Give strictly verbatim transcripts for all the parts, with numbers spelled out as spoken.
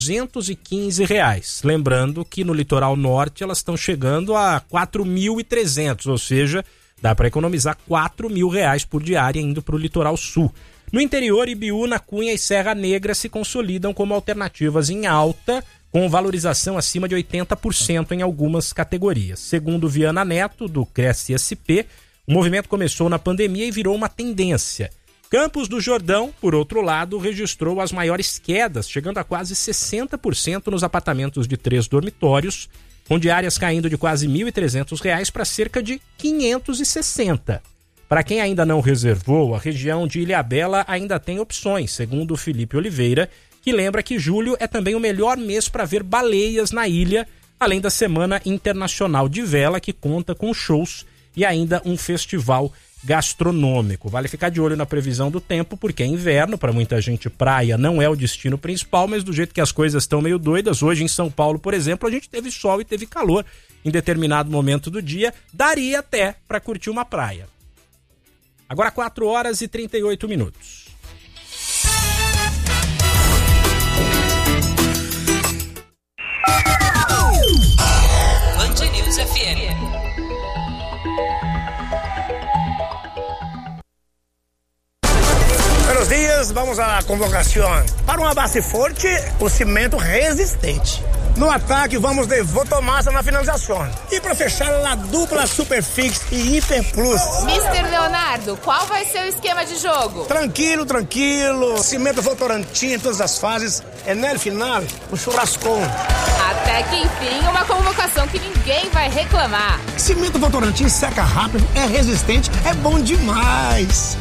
duzentos e quinze reais. Lembrando que no litoral norte elas estão chegando a quatro mil e trezentos, ou seja, dá para economizar quatro mil reais por diária indo para o litoral sul. No interior, Ibiúna, Cunha e Serra Negra se consolidam como alternativas em alta, com valorização acima de oitenta por cento em algumas categorias. Segundo Viana Neto, do Cresce S P, o movimento começou na pandemia e virou uma tendência. Campos do Jordão, por outro lado, registrou as maiores quedas, chegando a quase sessenta por cento nos apartamentos de três dormitórios, com diárias caindo de quase mil e trezentos reais para cerca de quinhentos e sessenta. Para quem ainda não reservou, a região de Ilhabela ainda tem opções, segundo Felipe Oliveira, que lembra que julho é também o melhor mês para ver baleias na ilha, além da Semana Internacional de Vela, que conta com shows e ainda um festival gastronômico. Vale ficar de olho na previsão do tempo, porque é inverno, para muita gente praia não é o destino principal, mas do jeito que as coisas estão meio doidas, hoje em São Paulo, por exemplo, a gente teve sol e teve calor em determinado momento do dia, daria até para curtir uma praia. Agora quatro horas e trinta e oito minutos. Band News F M. Buenos dias, vamos à convocação. Para uma base forte, o cimento resistente. No ataque, vamos de Votomassa na finalização. E para fechar, a dupla Superfix e Hiper Plus. mister Leonardo, qual vai ser o esquema de jogo? Tranquilo, tranquilo. Cimento Votorantim em todas as fases. É no final, o churrascão. Até que enfim, uma convocação que ninguém vai reclamar. Cimento Votorantim seca rápido, é resistente, é bom demais.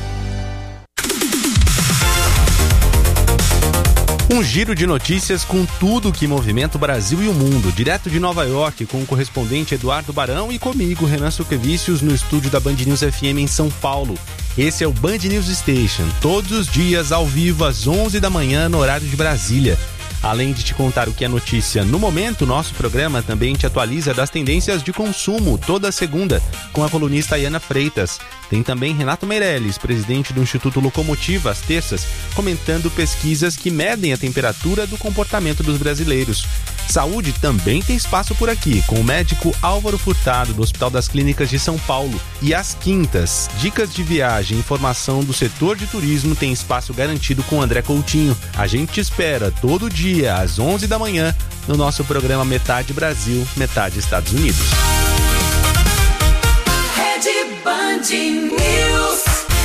Um giro de notícias com tudo que movimenta o Brasil e o mundo, direto de Nova York, com o correspondente Eduardo Barão e comigo, Renan Suquevicius, no estúdio da Band News F M em São Paulo. Esse é o Band News Station, todos os dias ao vivo às onze da manhã no horário de Brasília. Além de te contar o que é notícia no momento, nosso programa também te atualiza das tendências de consumo toda segunda, com a colunista Ayana Freitas. Tem também Renato Meirelles, presidente do Instituto Locomotiva, às terças, comentando pesquisas que medem a temperatura do comportamento dos brasileiros. Saúde também tem espaço por aqui, com o médico Álvaro Furtado, do Hospital das Clínicas de São Paulo. E às quintas, dicas de viagem e informação do setor de turismo tem espaço garantido com André Coutinho. A gente te espera todo dia, às onze da manhã, no nosso programa Metade Brasil, Metade Estados Unidos. Rede Band News.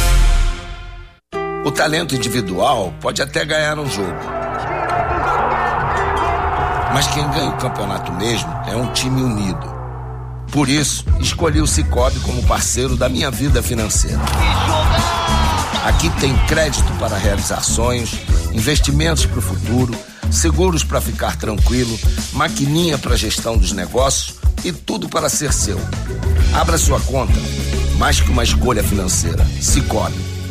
O talento individual pode até ganhar um jogo, mas quem ganha o campeonato mesmo é um time unido. Por isso, escolhi o Sicoob como parceiro da minha vida financeira. Aqui tem crédito para realizar sonhos, investimentos para o futuro, seguros para ficar tranquilo, maquininha para gestão dos negócios e tudo para ser seu. Abra sua conta, mais que uma escolha financeira. Sicoob,